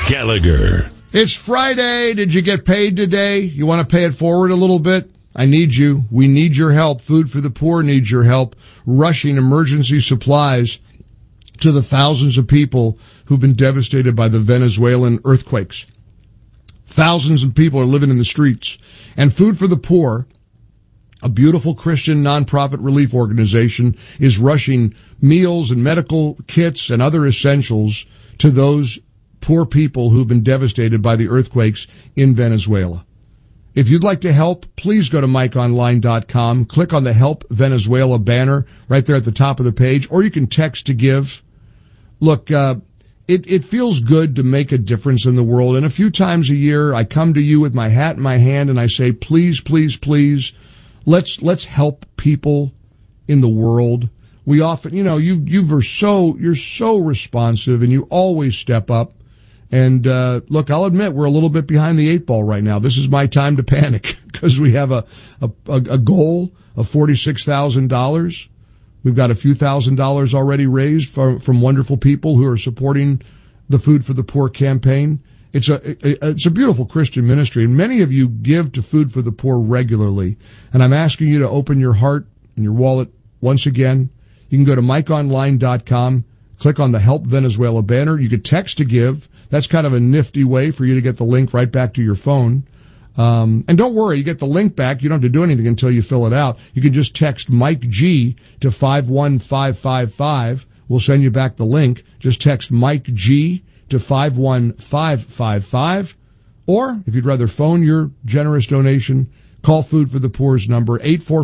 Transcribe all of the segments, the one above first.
Gallagher. It's Friday. Did you get paid today? You want to pay it forward a little bit? I need you. We need your help. Food for the Poor needs your help. Rushing emergency supplies to the thousands of people who've been devastated by the Venezuelan earthquakes. Thousands of people are living in the streets. And Food for the Poor, a beautiful Christian nonprofit relief organization, is rushing meals and medical kits and other essentials to those poor people who've been devastated by the earthquakes in Venezuela. If you'd like to help, please go to MikeOnline.com, click on the Help Venezuela banner right there at the top of the page, or you can text to give. Look, it feels good to make a difference in the world, and a few times a year I come to you with my hat in my hand and I say, please, please, please, let's help people in the world. We often, you're so responsive and you always step up. And, look, I'll admit we're a little bit behind the eight ball right now. This is my time to panic because we have a goal of $46,000. We've got a few $1,000s already raised from wonderful people who are supporting the Food for the Poor campaign. It's a beautiful Christian ministry, and many of you give to Food for the Poor regularly. And I'm asking you to open your heart and your wallet once again. You can go to MikeOnline.com, click on the Help Venezuela banner. You could text to give. That's kind of a nifty way for you to get the link right back to your phone. And don't worry, you get the link back. You don't have to do anything until you fill it out. You can just text Mike G to 51555. We'll send you back the link. Just text Mike G to 51555. Or, if you'd rather phone your generous donation, call Food for the Poor's number,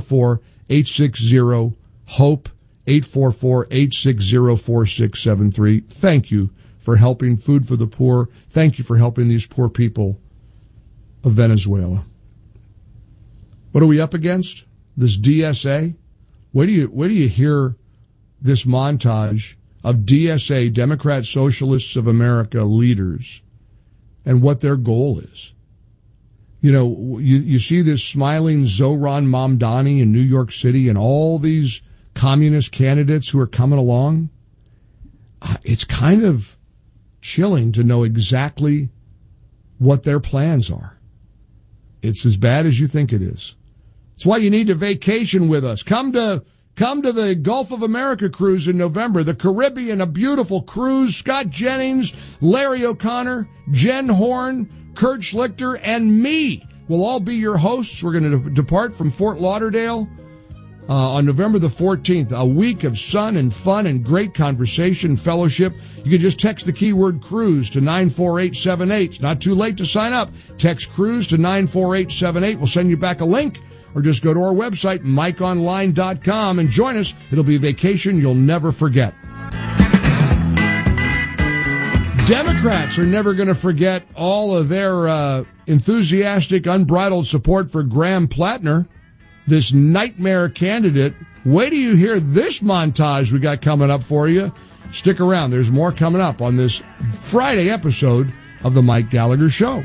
844-860-HOPE, 844-860-4673. Thank you for helping Food for the Poor. Thank you for helping these poor people of Venezuela. What are we up against? This DSA? Where do you hear this montage of DSA, Democrat Socialists of America leaders, and what their goal is? You see this smiling Zohran Mamdani in New York City and all these communist candidates who are coming along. It's kind of chilling to know exactly what their plans are. It's as bad as you think it is. It's why you need to vacation with us. Come to the Gulf of America cruise in November, the Caribbean, a beautiful cruise. Scott Jennings, Larry O'Connor, Jen Horn, Kurt Schlichter, and me will all be your hosts. We're going to depart from Fort Lauderdale on November the 14th, a week of sun and fun and great conversation, fellowship. You can just text the keyword cruise to 94878. It's not too late to sign up. Text cruise to 94878. We'll send you back a link, or just go to our website, MikeOnline.com, and join us. It'll be a vacation you'll never forget. Democrats are never going to forget all of their enthusiastic, unbridled support for Graham Plattner, this nightmare candidate. Wait till you hear this montage we got coming up for you. Stick around. There's more coming up on this Friday episode of The Mike Gallagher Show.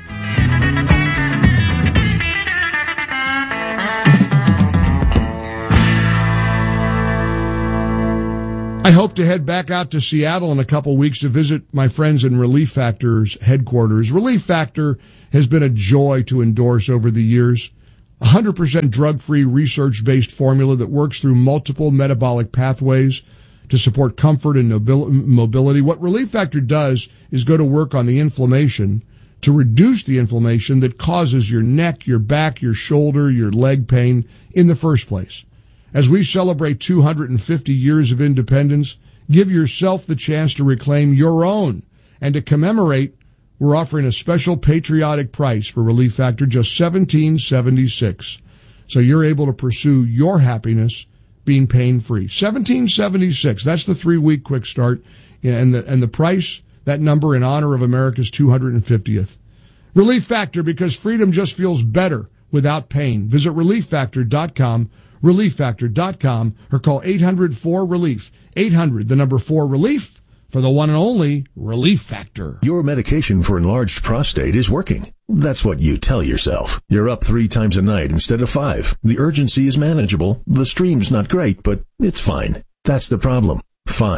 I hope to head back out to Seattle in a couple weeks to visit my friends in Relief Factor's headquarters. Relief Factor has been a joy to endorse over the years. 100% drug-free, research-based formula that works through multiple metabolic pathways to support comfort and mobility. What Relief Factor does is go to work on the inflammation to reduce the inflammation that causes your neck, your back, your shoulder, your leg pain in the first place. As we celebrate 250 years of independence, give yourself the chance to reclaim your own. And to commemorate, we're offering a special patriotic price for Relief Factor, just $17.76. So you're able to pursue your happiness being pain-free. $17.76. That's the 3-week quick start. And the price, that number in honor of America's 250th. Relief Factor, because freedom just feels better without pain. Visit ReliefFactor.com, ReliefFactor.com, or call 800-4RELIEF. 800, the number 4-RELIEF. For the one and only Relief Factor. Your medication for enlarged prostate is working. That's what you tell yourself. You're up 3 times a night instead of 5. The urgency is manageable. The stream's not great, but it's fine. That's the problem. Fine.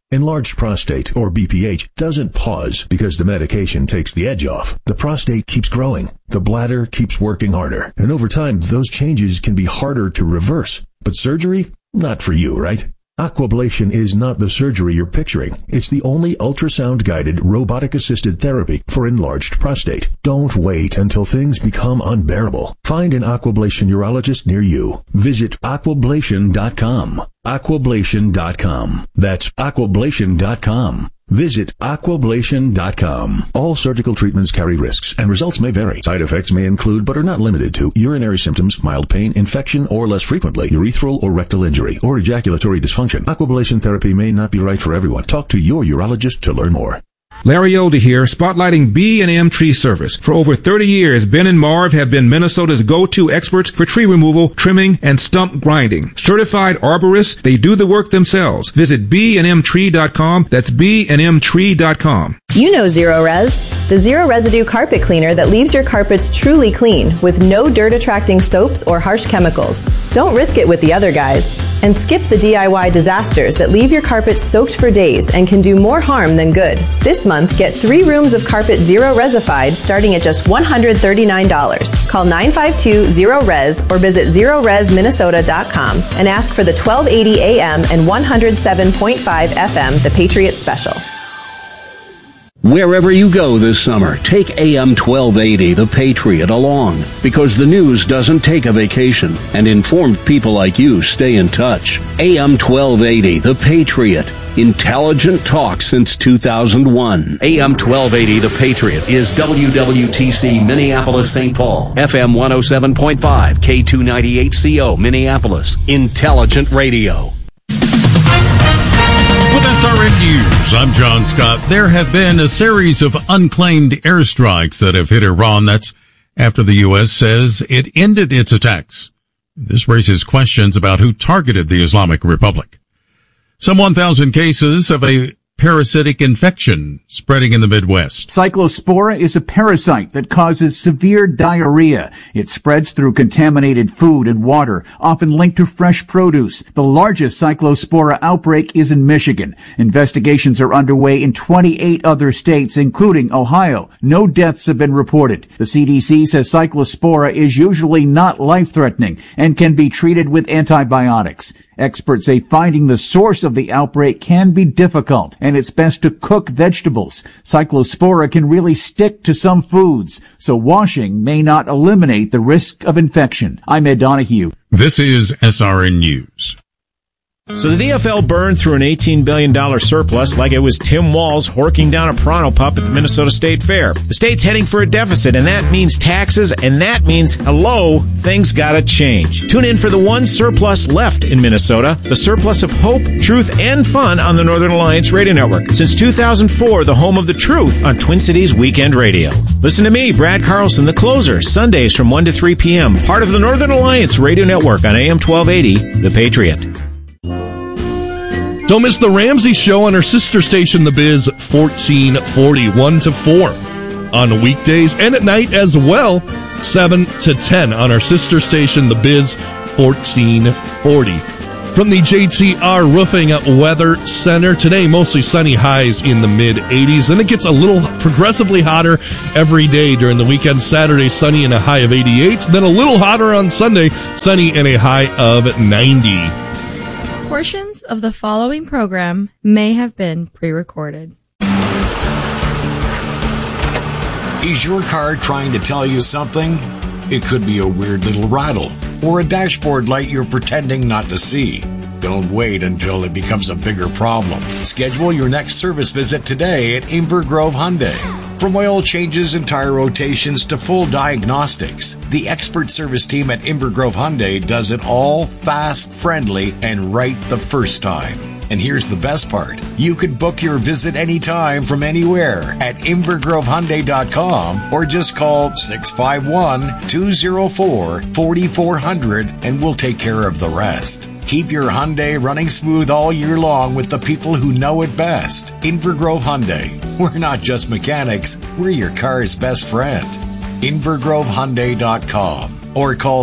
Enlarged prostate, or BPH, doesn't pause because the medication takes the edge off. The prostate keeps growing. The bladder keeps working harder. And over time, those changes can be harder to reverse. But surgery? Not for you, right? Aquablation is not the surgery you're picturing. It's the only ultrasound-guided, robotic-assisted therapy for enlarged prostate. Don't wait until things become unbearable. Find an Aquablation urologist near you. Visit aquablation.com. Aquablation.com. That's aquablation.com. Visit aquablation.com. All surgical treatments carry risks, and results may vary. Side effects may include, but are not limited to, urinary symptoms, mild pain, infection, or less frequently, urethral or rectal injury, or ejaculatory dysfunction. Aquablation therapy may not be right for everyone. Talk to your urologist to learn more. Larry Older here, spotlighting B&M Tree Service. For over 30 years, Ben and Marv have been Minnesota's go-to experts for tree removal, trimming, and stump grinding. Certified arborists, they do the work themselves. Visit bnmtree.com. That's bnmtree.com. You know Zero Res, the zero residue carpet cleaner that leaves your carpets truly clean with no dirt-attracting soaps or harsh chemicals. Don't risk it with the other guys. And skip the DIY disasters that leave your carpet soaked for days and can do more harm than good. This month, get 3 rooms of carpet Zero Resified starting at just $139. Call 952-ZERO-RES or visit ZeroResMinnesota.com and ask for the 1280 AM and 107.5 FM, The Patriot Special. Wherever you go this summer, take AM 1280, The Patriot, along, because the news doesn't take a vacation, and informed people like you stay in touch. AM 1280, The Patriot. Intelligent talk since 2001. AM 1280, The Patriot, is WWTC Minneapolis, St. Paul. FM 107.5, K298CO, Minneapolis. Intelligent radio. With SRN News, I'm John Scott. There have been a series of unclaimed airstrikes that have hit Iran. That's after the U.S. says it ended its attacks. This raises questions about who targeted the Islamic Republic. Some 1,000 cases of a parasitic infection spreading in the Midwest. Cyclospora is a parasite that causes severe diarrhea. It spreads through contaminated food and water, often linked to fresh produce. The largest Cyclospora outbreak is in Michigan. Investigations are underway in 28 other states, including Ohio. No deaths have been reported. The CDC says Cyclospora is usually not life-threatening and can be treated with antibiotics. Experts say finding the source of the outbreak can be difficult, and it's best to cook vegetables. Cyclospora can really stick to some foods, so washing may not eliminate the risk of infection. I'm Ed Donahue. This is SRN News. So the DFL burned through an $18 billion surplus like it was Tim Walz horking down a Pronto pup at the Minnesota State Fair. The state's heading for a deficit, and that means taxes, and that means, hello, things gotta change. Tune in for the one surplus left in Minnesota, the surplus of hope, truth, and fun on the Northern Alliance Radio Network. Since 2004, the home of the truth on Twin Cities Weekend Radio. Listen to me, Brad Carlson, the closer, Sundays from 1 to 3 p.m., part of the Northern Alliance Radio Network on AM 1280, The Patriot. Don't miss the Ramsey Show on our sister station, The Biz, 1440, 1 to 4 on weekdays and at night as well, 7 to 10 on our sister station, The Biz, 1440. From the JTR Roofing Weather Center, today mostly sunny, highs in the mid-80s, and it gets a little progressively hotter every day during the weekend. Saturday, sunny and a high of 88, then a little hotter on Sunday, sunny and a high of 90. Portions of the following program may have been pre-recorded. Is your car trying to tell you something? It could be a weird little rattle or a dashboard light you're pretending not to see. Don't wait until it becomes a bigger problem. Schedule your next service visit today at Inver Grove Hyundai. From oil changes and tire rotations to full diagnostics, the expert service team at Inver Grove Hyundai does it all fast, friendly, and right the first time. And here's the best part. You can book your visit anytime from anywhere at InvergroveHyundai.com or just call 651-204-4400 and we'll take care of the rest. Keep your Hyundai running smooth all year long with the people who know it best. Inver Grove Hyundai. We're not just mechanics, we're your car's best friend. InvergroveHyundai.com or call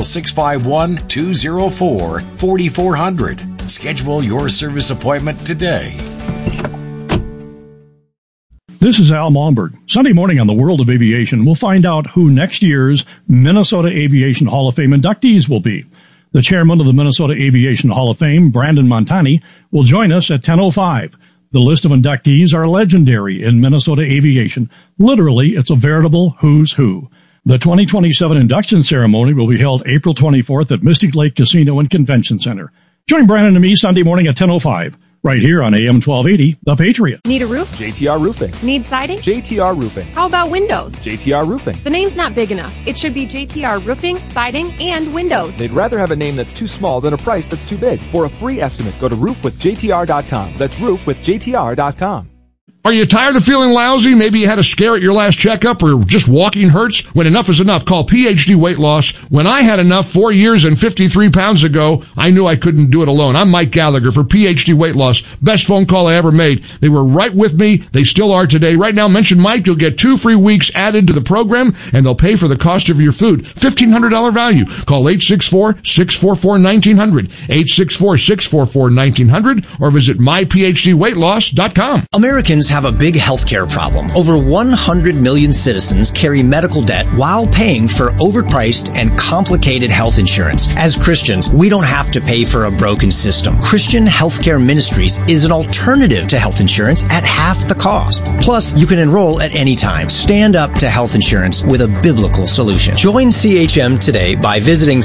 651-204-4400. Schedule your service appointment today. This is Al Malmberg. Sunday morning on the World of Aviation, we'll find out who next year's Minnesota Aviation Hall of Fame inductees will be. The chairman of the Minnesota Aviation Hall of Fame, Brandon Montani, will join us at 10:05. The list of inductees are legendary in Minnesota aviation. Literally, it's a veritable who's who. The 2027 induction ceremony will be held April 24th at Mystic Lake Casino and Convention Center. Join Brandon and me Sunday morning at 10:05. Right here on AM 1280, The Patriot. Need a roof? JTR Roofing. Need siding? JTR Roofing. How about windows? JTR Roofing. The name's not big enough. It should be JTR Roofing, Siding, and Windows. They'd rather have a name that's too small than a price that's too big. For a free estimate, go to roofwithjtr.com. That's roofwithjtr.com. Are you tired of feeling lousy? Maybe you had a scare at your last checkup or just walking hurts? When enough is enough, call PhD Weight Loss. When I had enough 4 years and 53 pounds ago, I knew I couldn't do it alone. I'm Mike Gallagher for PhD Weight Loss. Best phone call I ever made. They were right with me. They still are today. Right now, mention Mike. You'll get 2 free weeks added to the program, and they'll pay for the cost of your food. $1,500 value. Call 864-644-1900, 864-644-1900, or visit myphdweightloss.com. Americans have a big healthcare problem. Over 100 million citizens carry medical debt while paying for overpriced and complicated health insurance. As Christians, we don't have to pay for a broken system. Christian Healthcare Ministries is an alternative to health insurance at half the cost. Plus, you can enroll at any time. Stand up to health insurance with a biblical solution. Join CHM today by visiting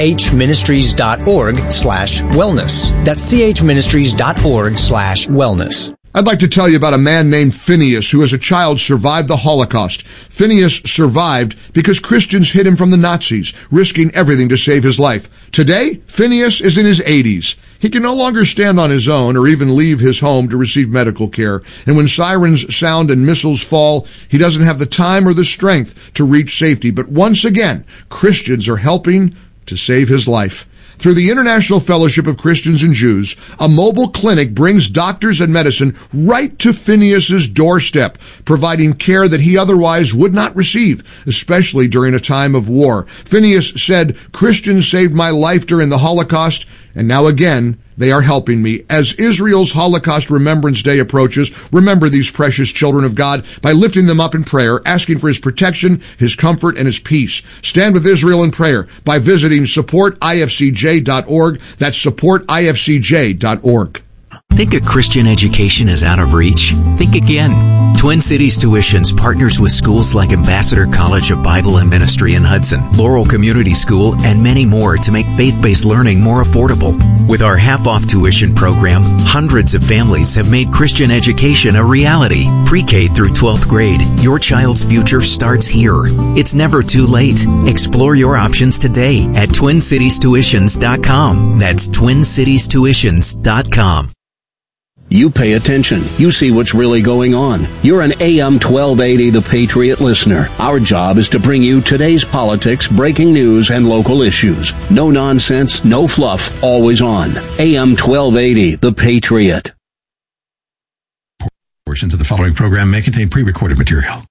chministries.org/wellness. That's chministries.org/wellness. I'd like to tell you about a man named Phineas who as a child survived the Holocaust. Phineas survived because Christians hid him from the Nazis, risking everything to save his life. Today, Phineas is in his 80s. He can no longer stand on his own or even leave his home to receive medical care. And when sirens sound and missiles fall, he doesn't have the time or the strength to reach safety. But once again, Christians are helping to save his life. Through the International Fellowship of Christians and Jews, a mobile clinic brings doctors and medicine right to Phineas's doorstep, providing care that he otherwise would not receive, especially during a time of war. Phineas said, "Christians saved my life during the Holocaust, and now again, they are helping me." As Israel's Holocaust Remembrance Day approaches, remember these precious children of God by lifting them up in prayer, asking for His protection, His comfort, and His peace. Stand with Israel in prayer by visiting supportifcj.org. That's supportifcj.org. Think a Christian education is out of reach? Think again. Twin Cities Tuitions partners with schools like Ambassador College of Bible and Ministry in Hudson, Laurel Community School, and many more to make faith-based learning more affordable. With our half-off tuition program, hundreds of families have made Christian education a reality. Pre-K through 12th grade, your child's future starts here. It's never too late. Explore your options today at TwinCitiesTuitions.com. That's TwinCitiesTuitions.com. You pay attention. You see what's really going on. You're an AM 1280 The Patriot listener. Our job is to bring you today's politics, breaking news, and local issues. No nonsense, no fluff, always on. AM 1280 The Patriot. Portions of the following program may contain pre-recorded material.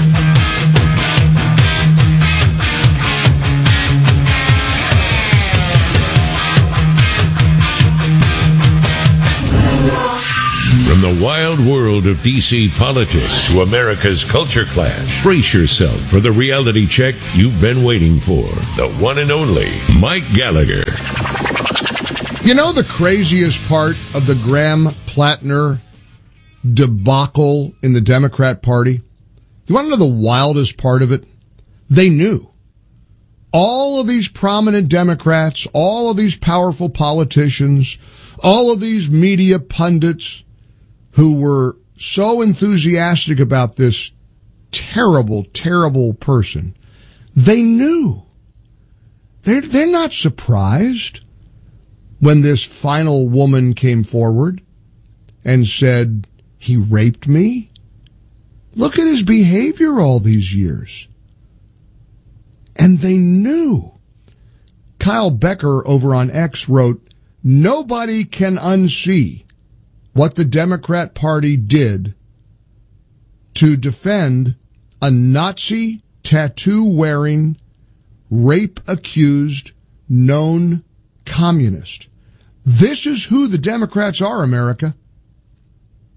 From the wild world of D.C. politics to America's culture clash, brace yourself for the reality check you've been waiting for. The one and only Mike Gallagher. You know the craziest part of the Graham Plattner debacle in the Democrat Party? You want to know the wildest part of it? They knew. All of these prominent Democrats, all of these powerful politicians, all of these media pundits who were so enthusiastic about this terrible, terrible person, they knew. They're not surprised when this final woman came forward and said, he raped me. Look at his behavior all these years. And they knew. Kyle Becker over on X wrote, nobody can unsee what the Democrat Party did to defend a Nazi tattoo-wearing, rape-accused, known communist. This is who the Democrats are, America.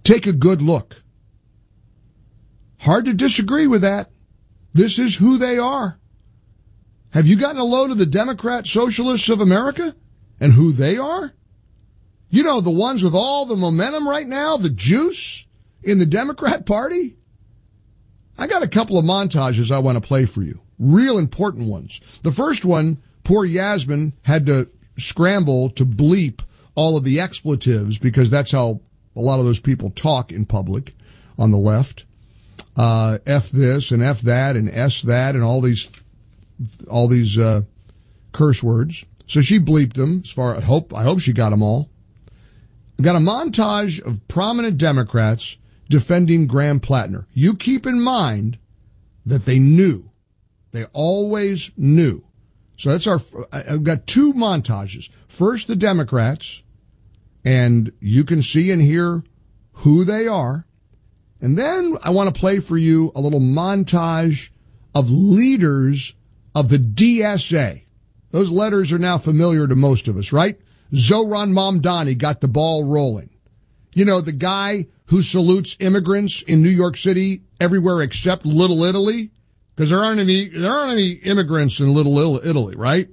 take a good look. Hard to disagree with that. This is who they are. Have you gotten a load of the Democrat Socialists of America and who they are? You know, the ones with all the momentum right now, the juice in the Democrat Party? I got a couple of montages I want to play for you. Real important ones. The first one, poor Yasmin had to scramble to bleep all of the expletives because that's how a lot of those people talk in public on the left. F this and F that and S that and all these curse words. So she bleeped them. I hope she got them all. We've got a montage of prominent Democrats defending Graham Plattner. You keep in mind that they knew. They always knew. So that's I've got two montages. First, the Democrats, and you can see and hear who they are. And then I want to play for you a little montage of leaders of the DSA. Those letters are now familiar to most of us, right? Zohran Mamdani got the ball rolling. You know, the guy who salutes immigrants in New York City everywhere except Little Italy, because there aren't any immigrants in Little Italy, right?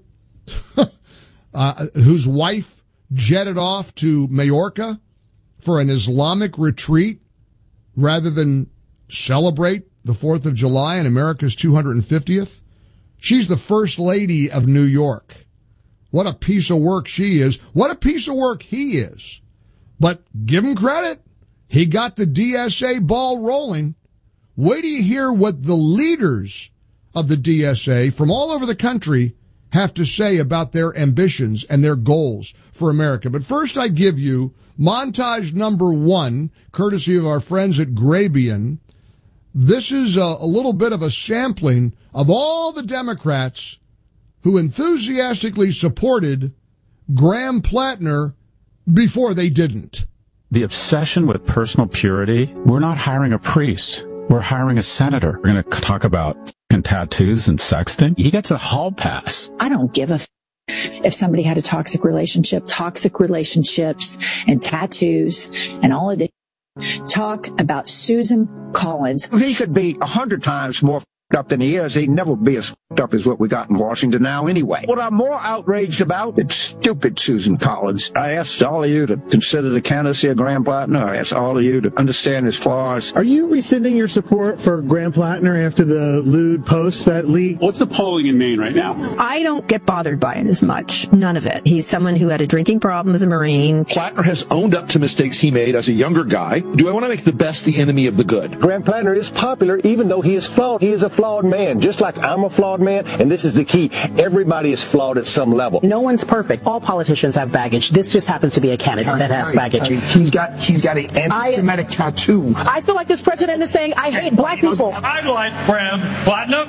Whose wife jetted off to Majorca for an Islamic retreat rather than celebrate the 4th of July and America's 250th. She's the first lady of New York. What a piece of work she is. What a piece of work he is. But give him credit. He got the DSA ball rolling. Wait till you hear what the leaders of the DSA from all over the country have to say about their ambitions and their goals for America. But first I give you montage number 1, courtesy of our friends at Grabien. This is a little bit of a sampling of all the Democrats who enthusiastically supported Graham Plattner before they didn't. The obsession with personal purity, we're not hiring a priest. We're hiring a senator. We're going to talk about tattoos and sexting. He gets a hall pass. I don't give a if somebody had a toxic relationship. Toxic relationships and tattoos and all of this. Talk about Susan Collins. He could be 100 times more up than he is. He'd never be as up as what we got in Washington now anyway. What I'm more outraged about is stupid Susan Collins. I ask all of you to consider the candidacy of Graham Plattner. I ask all of you to understand his flaws. Are you rescinding your support for Graham Plattner after the lewd posts that leaked? What's the polling in Maine right now? I don't get bothered by it as much. None of it. He's someone who had a drinking problem as a Marine. Plattner has owned up to mistakes he made as a younger guy. Do I want to make the best the enemy of the good? Graham Plattner is popular even though he is flawed. He is a flawed man, just like I'm a flawed man, and this is the key. Everybody is flawed at some level. No one's perfect. All politicians have baggage. This just happens to be a candidate that has baggage. He's got an anti-Semitic tattoo. I feel like this president is saying, I hate black people. I like Graham Plattner.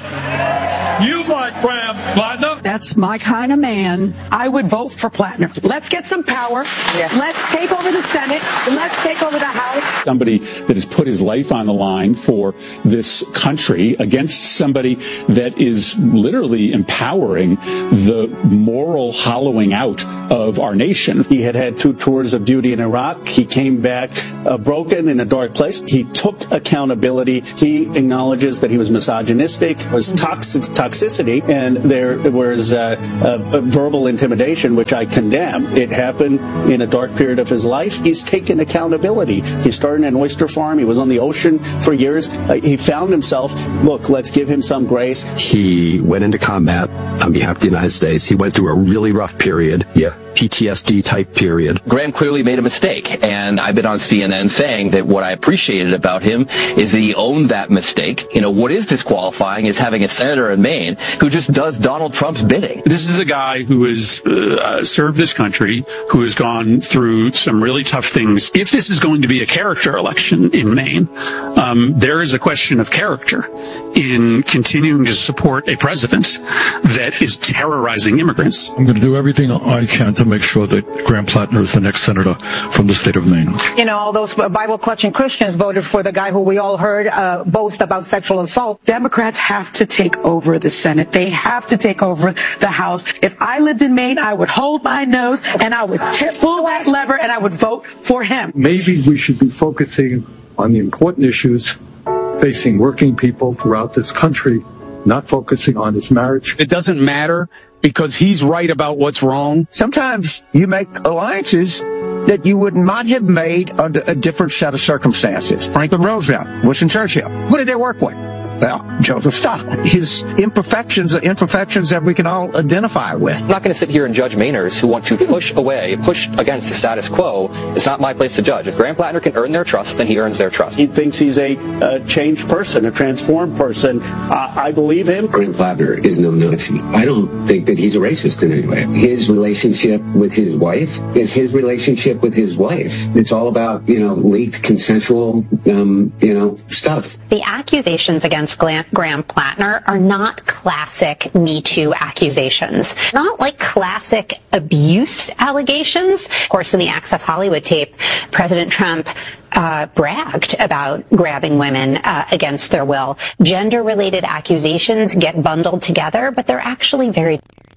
You like Graham Plattner. That's my kind of man. I would vote for Plattner. Let's get some power. Yeah. Let's take over the Senate. Let's take over the House. Somebody that has put his life on the line for this country against somebody that is literally empowering the moral hollowing out of our nation. He had 2 tours of duty in Iraq. He came back broken in a dark place. He took accountability. He acknowledges that he was misogynistic, was toxicity, and there was verbal intimidation, which I condemn. It happened in a dark period of his life. He's taken accountability. He started an oyster farm. He was on the ocean for years. He found himself, look, let's give him some grace. He went into combat on behalf of the United States. He went through a really rough period. Yeah. PTSD type period. Graham clearly made a mistake, and I've been on CNN saying that what I appreciated about him is that he owned that mistake. You know, what is disqualifying is having a senator in Maine who just does Donald Trump's bidding. This is a guy who has served this country, who has gone through some really tough things. If this is going to be a character election in Maine, there is a question of character in continuing to support a president that is terrorizing immigrants. I'm going to do everything I can to make sure that Graham Plattner is the next senator from the state of Maine. You know, all those Bible-clutching Christians voted for the guy who we all heard boast about sexual assault. Democrats have to take over the Senate. They have to take over the House. If I lived in Maine, I would hold my nose and I would pull that lever and I would vote for him. Maybe we should be focusing on the important issues facing working people throughout this country, not focusing on his marriage. It doesn't matter because he's right about what's wrong. Sometimes you make alliances that you would not have made under a different set of circumstances. Franklin Roosevelt, Winston Churchill, who did they work with? Well, Joseph Stalin. His imperfections are imperfections that we can all identify with. I'm not going to sit here and judge Mainers who want to push against the status quo. It's not my place to judge. If Graham Plattner can earn their trust, then he earns their trust. He thinks he's a changed person, a transformed person. I believe him. Graham Plattner is no Nazi. I don't think that he's a racist in any way. His relationship with his wife is his relationship with his wife. It's all about, leaked consensual, stuff. The accusations against Graham Plattner are not classic Me Too accusations, not like classic abuse allegations. Of course, in the Access Hollywood tape, President Trump bragged about grabbing women against their will. Gender-related accusations get bundled together, but they're actually very...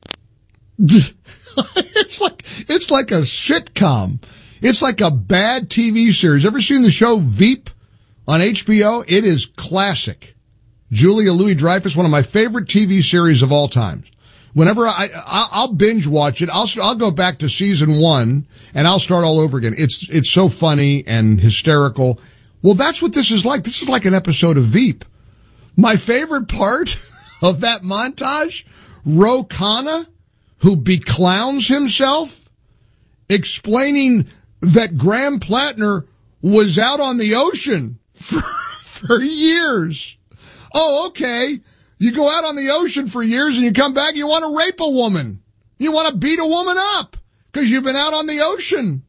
It's like a sitcom. It's like a bad TV series. Ever seen the show Veep on HBO? It is classic. Julia Louis-Dreyfus, one of my favorite TV series of all time. Whenever I'll binge watch it, I'll go back to season 1 and I'll start all over again. It's so funny and hysterical. Well, that's what this is like. This is like an episode of Veep. My favorite part of that montage, Ro Khanna, who beclowns himself, explaining that Graham Plattner was out on the ocean for years. Oh, okay. You go out on the ocean for years and you come back, you want to rape a woman. You want to beat a woman up because you've been out on the ocean.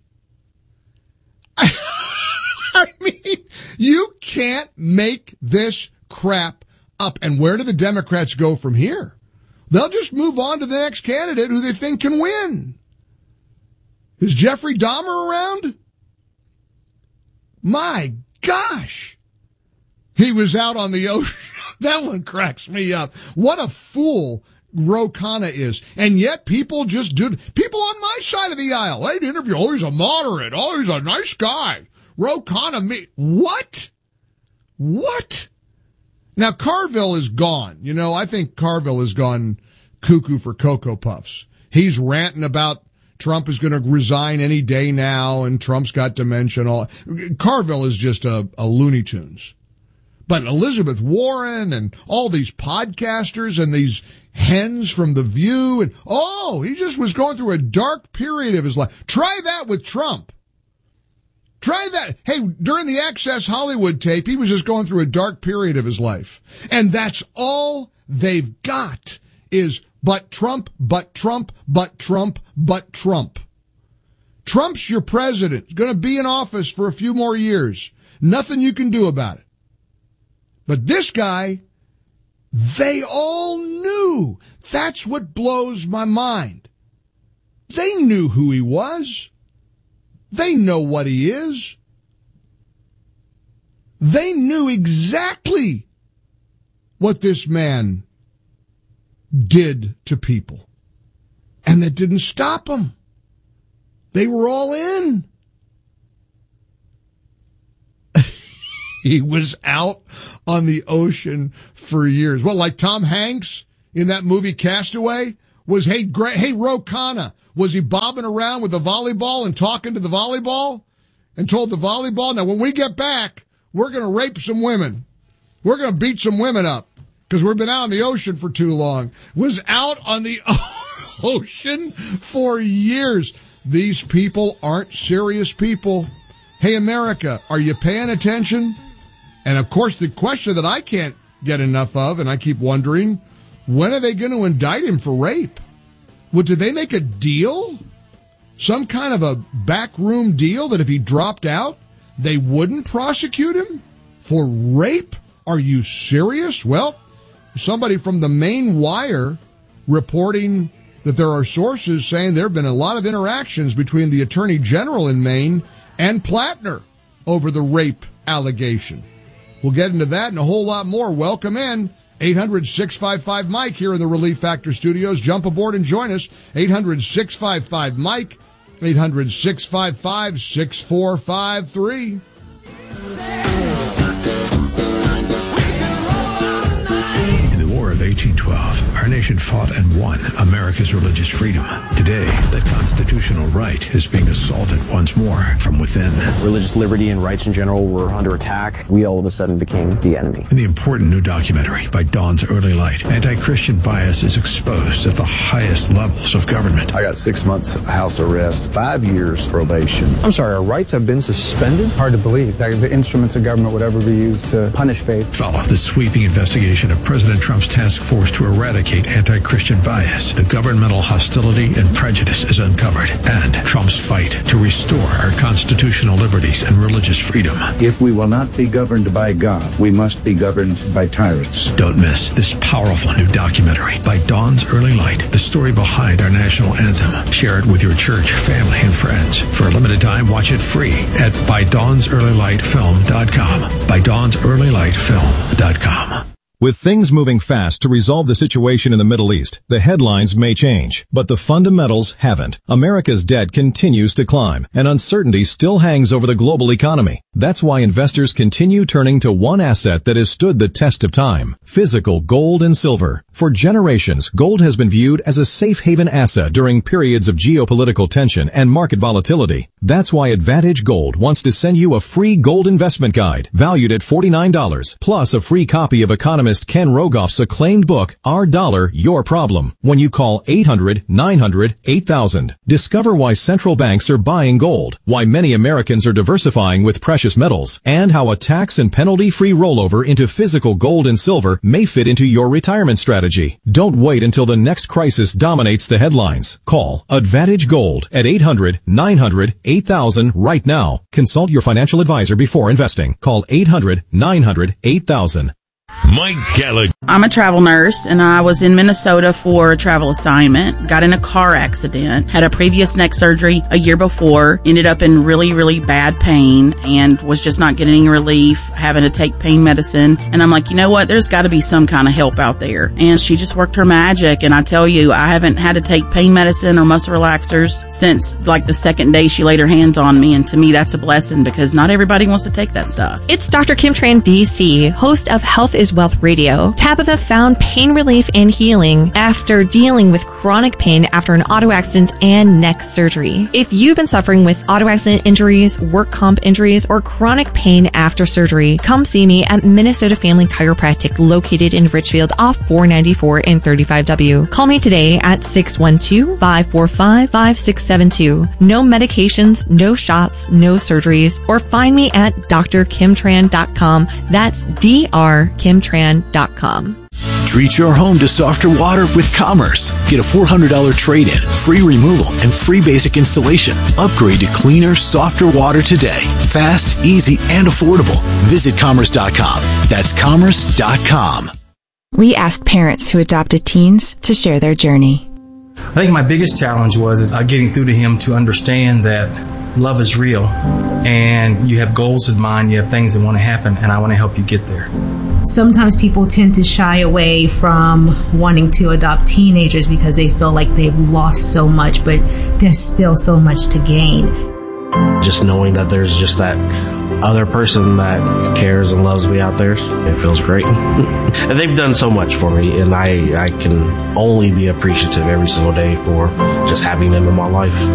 I mean, you can't make this crap up. And where do the Democrats go from here? They'll just move on to the next candidate who they think can win. Is Jeffrey Dahmer around? My gosh. He was out on the ocean. That one cracks me up. What a fool Ro Khanna is. And yet people just do. People on my side of the aisle, they'd interview, oh, he's a moderate. Oh, he's a nice guy. Ro Khanna, what? What? Now, Carville is gone. I think Carville has gone cuckoo for Cocoa Puffs. He's ranting about Trump is going to resign any day now, and Trump's got dementia and all. Carville is just a Looney Tunes. But Elizabeth Warren and all these podcasters and these hens from The View, and he just was going through a dark period of his life. Try that with Trump. Try that. Hey, during the Access Hollywood tape, he was just going through a dark period of his life. And that's all they've got is but Trump, but Trump, but Trump, but Trump. Trump's your president. He's going to be in office for a few more years. Nothing you can do about it. But this guy, they all knew. That's what blows my mind. They knew who he was. They know what he is. They knew exactly what this man did to people. And that didn't stop them. They were all in. He was out on the ocean for years. Well, like Tom Hanks in that movie Castaway was, hey, Ro Khanna, was he bobbing around with the volleyball and talking to the volleyball and told the volleyball, now when we get back, we're going to rape some women. We're going to beat some women up because we've been out on the ocean for too long. Was out on the ocean for years. These people aren't serious people. Hey, America, are you paying attention? And, of course, the question that I can't get enough of, and I keep wondering, when are they going to indict him for rape? Well, did they make a deal? Some kind of a backroom deal that if he dropped out, they wouldn't prosecute him for rape? Are you serious? Well, somebody from the Maine Wire reporting that there are sources saying there have been a lot of interactions between the Attorney General in Maine and Plattner over the rape allegation. We'll get into that and a whole lot more. Welcome in. 800-655-MIKE here in the Relief Factor studios. Jump aboard and join us. 800-655-MIKE. 800-655-6453. In the War of 1812, our nation fought and won America's religious freedom. Today, that constitutional right is being assaulted once more from within. Religious liberty and rights in general were under attack. We all of a sudden became the enemy. In the important new documentary by Dawn's Early Light, anti-Christian bias is exposed at the highest levels of government. I got 6 months house arrest, 5 years probation. I'm sorry, our rights have been suspended? Hard to believe that the instruments of government would ever be used to punish faith. Follow the sweeping investigation of President Trump's task force to eradicate anti-Christian bias. The governmental hostility and prejudice is uncovered, and Trump's fight to restore our constitutional liberties and religious freedom. If we will not be governed by God, we must be governed by tyrants. Don't miss this powerful new documentary by Dawn's Early Light, the story behind our national anthem. Share it with your church, family, and friends. For a limited time, watch it free at ByDawnsEarlyLightFilm.com. ByDawnsEarlyLightFilm.com. With things moving fast to resolve the situation in the Middle East, the headlines may change, but the fundamentals haven't. America's debt continues to climb, and uncertainty still hangs over the global economy. That's why investors continue turning to one asset that has stood the test of time: physical gold and silver. For generations, gold has been viewed as a safe haven asset during periods of geopolitical tension and market volatility. That's why Advantage Gold wants to send you a free gold investment guide valued at $49, plus a free copy of economist Ken Rogoff's acclaimed book, Our Dollar, Your Problem, when you call 800-900-8000. Discover why central banks are buying gold, why many Americans are diversifying with precious metals, and how a tax and penalty-free rollover into physical gold and silver may fit into your retirement strategy. Don't wait until the next crisis dominates the headlines. Call Advantage Gold at 800-900-8000 right now. Consult your financial advisor before investing. Call 800-900-8000. Mike Gallagher. I'm a travel nurse, and I was in Minnesota for a travel assignment, got in a car accident, had a previous neck surgery a year before, ended up in really, really bad pain, and was just not getting any relief, having to take pain medicine. And I'm like, you know what, there's got to be some kind of help out there. And she just worked her magic, and I tell you, I haven't had to take pain medicine or muscle relaxers since like the second day she laid her hands on me, and to me that's a blessing because not everybody wants to take that stuff. It's Dr. Kim Tran, DC, host of Health is Wealth Radio. Tabitha found pain relief and healing after dealing with chronic pain after an auto accident and neck surgery. If you've been suffering with auto accident injuries, work comp injuries, or chronic pain after surgery, come see me at Minnesota Family Chiropractic, located in Richfield off 494 and 35W. Call me today at 612-545-5672. No medications, no shots, no surgeries, or find me at drkimtran.com. That's drkimtran.com. Treat your home to softer water with Commerce. Get a $400 trade-in, free removal, and free basic installation. Upgrade to cleaner, softer water today. Fast, easy, and affordable. Visit Commerce.com. That's Commerce.com. We asked parents who adopted teens to share their journey. I think my biggest challenge was getting through to him to understand that love is real, and you have goals in mind, you have things that want to happen, and I want to help you get there. Sometimes people tend to shy away from wanting to adopt teenagers because they feel like they've lost so much, but there's still so much to gain. Just knowing that there's just that other person that cares and loves me out there, it feels great. And they've done so much for me, and I can only be appreciative every single day for just having them in my life.